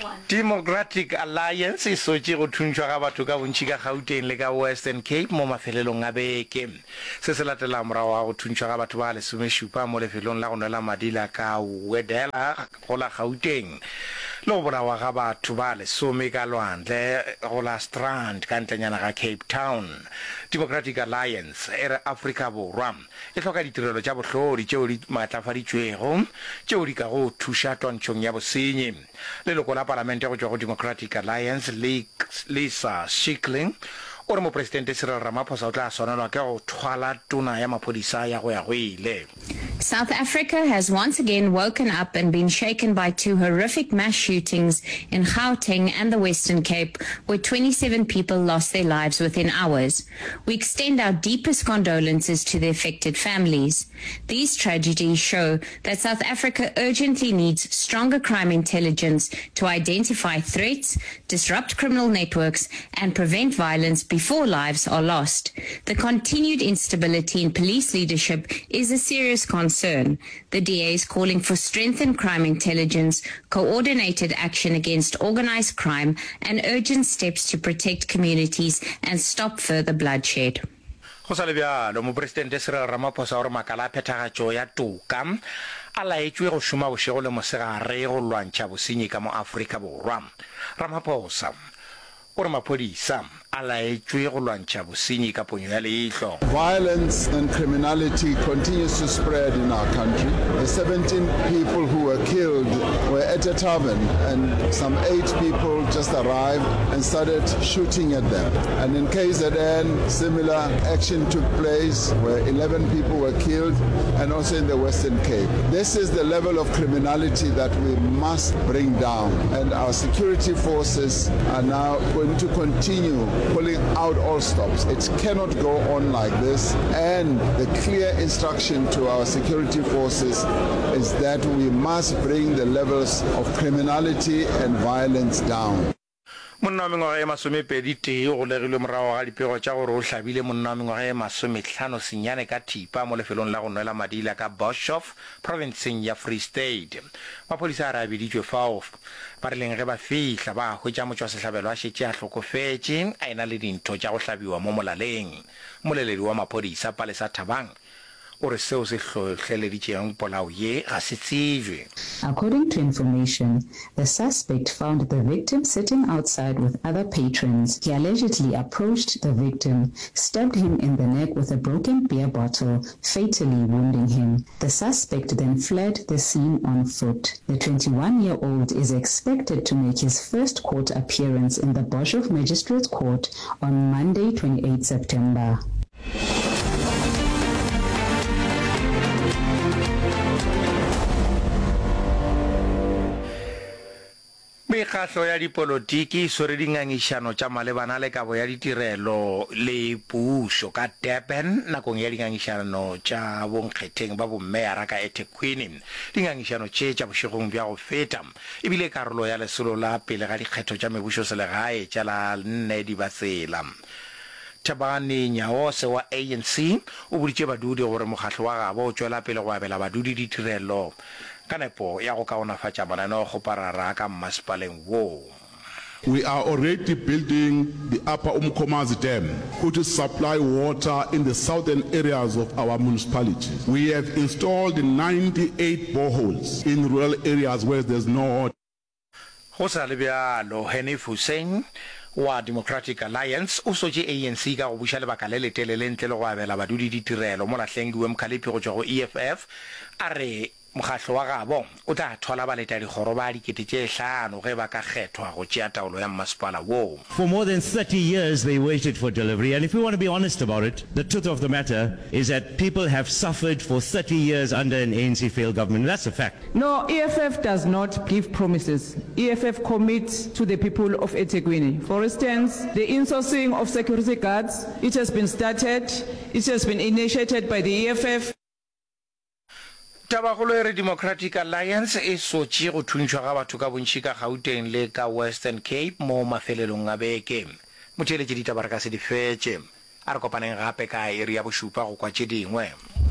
Democratic Alliance e sotse go thuntshwa ga batho ka bontši ka Gauteng le ka Western Cape mo mafelelong a beke. Se se latela morago ga go thuntshwa ga batho ba 17 mo lefelong la go nwela madila ka Wedela go la Gauteng. Le go bolawa ga batho ba 10 ka lwandle go la Strand ka ntlenyana ga Cape Town. Democratic Alliance era Africa Borwa e hloka ditirelo tša bohlodi tšeo di matlafaditšwego tšeo di ka go thuša twantšhong ya bosenyi. Leloko la palamente go tšwa go Democratic Alliance Lisa Schikling o re mopresidente Cyril Ramaphosa o tla swanelwa ke go thwala tona ya maphodisa ya go ya go ile. South Africa has once again woken up and been shaken by 2 horrific mass shootings in Gauteng and the Western Cape, where 27 people lost their lives within hours. We extend our deepest condolences to the affected families. These tragedies show that South Africa urgently needs stronger crime intelligence to identify threats, disrupt criminal networks, and prevent violence before lives are lost. The continued instability in police leadership is a serious concern. The DA is calling for strengthened crime intelligence, coordinated action against organized crime, and urgent steps to protect communities and stop further bloodshed. Go sa le bjalo mopresidente Cyril Ramaphosa o re makala a phethagatšo ya toka a laetšwe go šoma bošego le mosegare go lwantšha bosenyi ka mo Afrika Borwa. Ramaphosa o re maphodisa a laetšwe go lwantšha bosenyi ka ponyo ya leihlo. Violence and criminality continues to spread in our country. The 17 people who were killed were at a tavern and some 8 people just arrived and started shooting at them. And in KZN, similar action took place where 11 people were killed and also in the Western Cape. This is the level of criminality that we must bring down, and our security forces are now going to continue pulling out all stops. It cannot go on like this, and the clear instruction to our security forces is that we must bring the levels of criminality and violence down. Monna wa mengwaga e masomepedi tee go legilwe morago ga dipego tša gore o hlabile monna wa mengwaga e masomehlano senyane ka thipa mo lefelong la go nwela madila ka Boshoff provinceng ya Free State. Maphodisa a re a biditšwe fao ba rileng ge ba fihla ba hwetša motšwasehlabelo a šetše a hlokofetše a ena le dintho tša go hlabiwa mo molaleng. Moleledi wa maphodisa Palesa Thabang o re seo se hlohleleditšeng polao ye ga se tsejwe. According to information, the suspect found the victim sitting outside with other patrons. He allegedly approached the victim, stabbed him in the neck with a broken beer bottle, fatally wounding him. The suspect then fled the scene on foot. The 21-year-old is expected to make his first court appearance in the Boshoff Magistrates Court on Monday, 28 September. Mekgatlo ya dipolotiki sore dingangišano tša malebana le kabo ya ditirelo le pušo ka Durban nakong ya dingangišano tša bonkgetheng ba bommeyara ka eThekwini. Dingangišano tše tša bošegong bja go feta ebile karolo ya lesolo la pele ga dikgetho tša mebušo selegae tša la 4 di ba tsela. Thabane Nyaose wa ANC o boditše badudi gore mokgatlo wa gabo o tšwela pele go abela badudi ditirelo ka nepo ya go kaonafatša mananeo go parara ka mmasepaleng wo. We are already building the Upper Umkomazi Dam, which will supply water in the southern areas of our municipality. We have installed 98 boreholes in rural areas where there's no water. Go sa le bjalo Hanif Hussein wa Democratic Alliance o sotše ANC ka go buša lebaka le letelele ntle le go abela badudi ditirelo mo lahleng diwe mkhalipi go tšwa go EFF a re mokgatlo wa gabo o tla thola baleta dikgoro ba dikete tše 5 ge ba ka kgethwa go tšea taolo ya mmasepala wo. For more than 30 years they waited for delivery, and if we want to be honest about it, the truth of the matter is that people have suffered for 30 years under an ANC failed government. That's a fact. No, EFF does not give promises. EFF commits to the people of eThekwini. For instance, the insourcing of security guards, it has been started, it has been initiated by the EFF. Tabagolo e re Democratic Alliance e sotše go thuntšhwa ga batho ka bontši ka Gauteng le ka Western Cape mo mafelelong a beke. Motheeletši ditaba re ka se di fetše a re kopaneng gape ka iri ya bošupa go kwa tše dingwe.